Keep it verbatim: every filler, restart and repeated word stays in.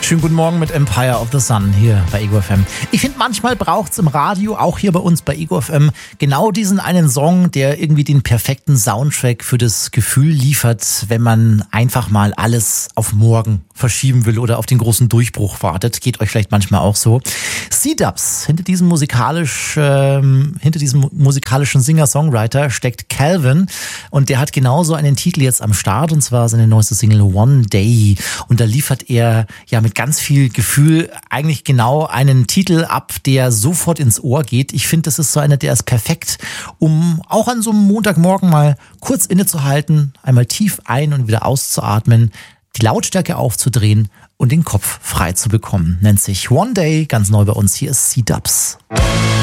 Schönen guten Morgen mit Empire of the Sun hier bei Ego F M. Ich finde, manchmal braucht es im Radio, auch hier bei uns bei Ego F M, genau diesen einen Song, der irgendwie den perfekten Soundtrack für das Gefühl liefert, wenn man einfach mal alles auf morgen verschieben will oder auf den großen Durchbruch wartet. Geht euch vielleicht manchmal auch so. C-Dubs, hinter diesem musikalisch, ähm, hinter diesem musikalischen Singer-Songwriter steckt Calvin und der hat genauso einen Titel jetzt am Start, und zwar seine neueste Single One Day, und da liefert er ja mit ganz viel Gefühl eigentlich genau einen Titel ab, der sofort ins Ohr geht. Ich finde, das ist so einer, der ist perfekt, um auch an so einem Montagmorgen mal kurz innezuhalten, einmal tief ein- und wieder auszuatmen, die Lautstärke aufzudrehen und den Kopf frei zu bekommen. Nennt sich One Day, ganz neu bei uns. Hier ist C-Dubs.